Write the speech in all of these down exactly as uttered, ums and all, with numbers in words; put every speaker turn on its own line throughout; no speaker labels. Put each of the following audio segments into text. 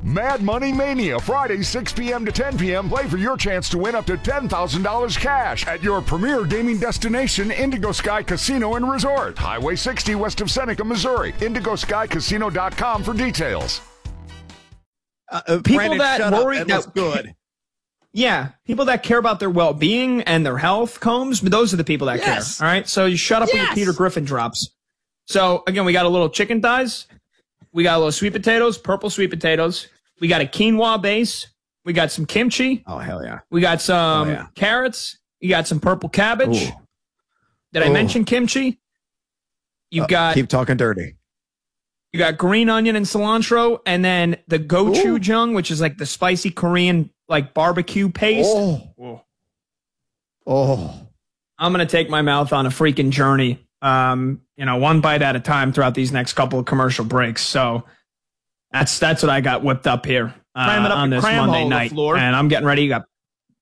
Mad Money Mania, Friday, six p.m. to ten p.m. Play for your chance to win up to ten thousand dollars cash at your premier gaming destination, Indigo Sky Casino and Resort. Highway sixty west of Seneca, Missouri. indigo sky casino dot com for details.
Uh, uh, people Brandon, that worry that, that's good.
Yeah, people that care about their well-being and their health, Combs, but those are the people that yes. care. All right, so you shut up yes. when your Peter Griffin drops. So, again, we got a little chicken thighs. We got a little sweet potatoes, purple sweet potatoes. We got a quinoa base. We got some kimchi.
Oh, hell yeah.
We got some oh, yeah. carrots. You got some purple cabbage. Ooh. Did I Ooh. mention kimchi? You've uh, got...
Keep talking dirty.
You got green onion and cilantro, and then the gochujang, which is like the spicy Korean like barbecue paste.
Oh. Oh.
I'm going to take my mouth on a freaking journey. Um, you know, one bite at a time throughout these next couple of commercial breaks. So that's that's what I got whipped up here uh, up on this Monday night. And I'm getting ready. You got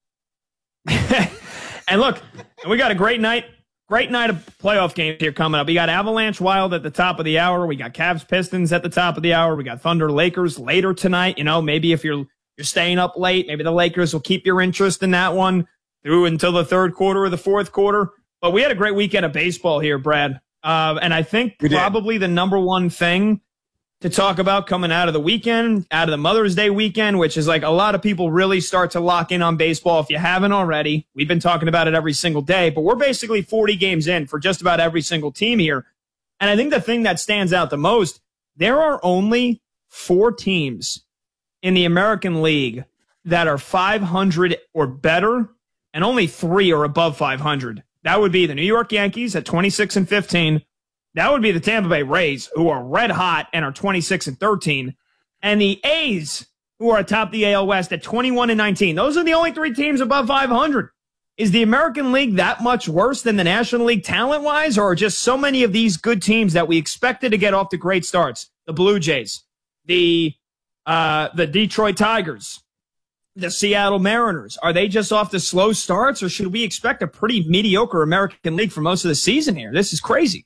and look, we got a great night. Great night of playoff games here coming up. We got Avalanche Wild at the top of the hour. We got Cavs Pistons at the top of the hour. We got Thunder Lakers later tonight. You know, maybe if you're you're staying up late, maybe the Lakers will keep your interest in that one through until the third quarter or the fourth quarter. But we had a great weekend of baseball here, Brad. Uh, and I think we probably did. The number one thing to talk about coming out of the weekend, out of the Mother's Day weekend, which is like a lot of people really start to lock in on baseball. If you haven't already, we've been talking about it every single day, but we're basically forty games in for just about every single team here. And I think the thing that stands out the most, there are only four teams in the American League that are five hundred or better, and only three are above five hundred. That would be the New York Yankees at twenty-six and fifteen. That would be the Tampa Bay Rays, who are red hot and are twenty-six and thirteen. And the A's, who are atop the A L West at twenty-one and nineteen. Those are the only three teams above five hundred. Is the American League that much worse than the National League talent-wise, or are just so many of these good teams that we expected to get off to great starts? The Blue Jays, the uh, the Detroit Tigers, the Seattle Mariners. Are they just off to slow starts, or should we expect a pretty mediocre American League for most of the season here? This is crazy.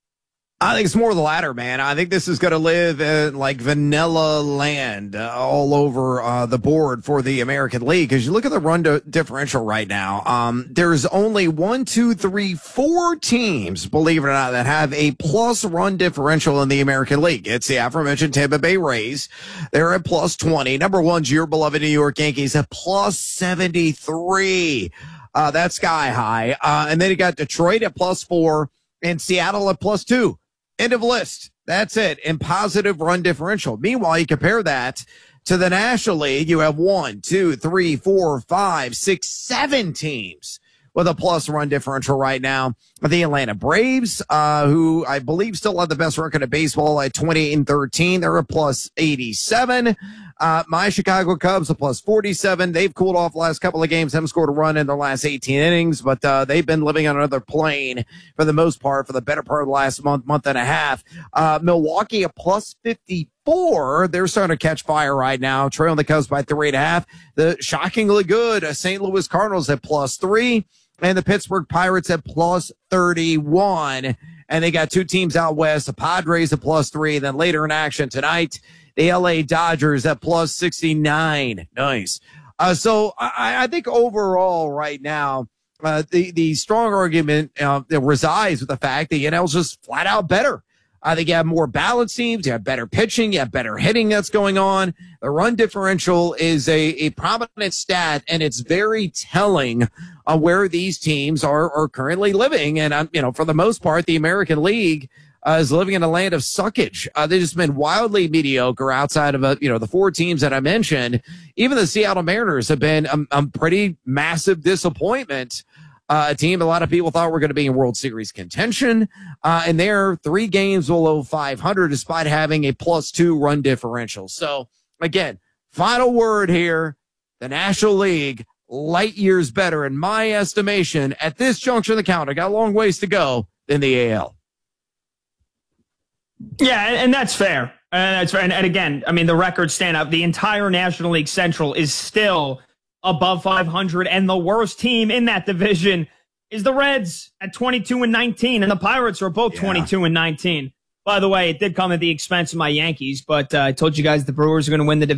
I think it's more the latter, man. I think this is going to live in like vanilla land uh, all over uh, the board for the American League. Because you look at the run to differential right now, um, there's only one, two, three, four teams, believe it or not, that have a plus run differential in the American League. It's the aforementioned Tampa Bay Rays. They're at plus twenty. Number one's your beloved New York Yankees at plus seventy-three. Uh, that's sky high. Uh, and then you got Detroit at plus four and Seattle at plus two. End of list. That's it. In positive run differential. Meanwhile, you compare that to the National League. You have one, two, three, four, five, six, seven teams with a plus run differential right now. The Atlanta Braves, uh, who I believe still have the best record of baseball at twenty and thirteen. They're a plus eighty-seven. Uh, my Chicago Cubs, a plus forty-seven. They've cooled off the last couple of games, haven't scored a run in their last eighteen innings, but uh, they've been living on another plane for the most part for the better part of the last month, month and a half. Uh, Milwaukee, a plus fifty-four. They're starting to catch fire right now, trailing the Cubs by three and a half. The shockingly good uh, Saint Louis Cardinals at plus three, and the Pittsburgh Pirates at plus thirty-one. And they got two teams out west, the Padres at plus three. Then later in action tonight, the L A Dodgers at plus sixty-nine. Nice. Uh, so I, I think overall right now, uh, the, the strong argument uh, that resides with the fact that the N L is just flat out better. I think you have more balanced teams, you have better pitching, you have better hitting that's going on. The run differential is a, a prominent stat, and it's very telling on where these teams are, are currently living. And, um, you know, for the most part, the American League uh, is living in a land of suckage. Uh, they've just been wildly mediocre outside of, uh, you know, the four teams that I mentioned. Even the Seattle Mariners have been a, a pretty massive disappointment. Uh, a team a lot of people thought were going to be in World Series contention, uh, and they're three games below five hundred despite having a plus two run differential. So, again, final word here, the National League, light years better, in my estimation, at this juncture of the calendar, got a long ways to go, than the A L.
Yeah, and, and that's fair. And that's fair. And, and again, I mean, the records stand up. The entire National League Central is still above five hundred, and the worst team in that division is the Reds at twenty-two and nineteen, and the Pirates are both yeah. twenty-two and nineteen. By the way, it did come at the expense of my Yankees, but uh, I told you guys the Brewers are going to win the division.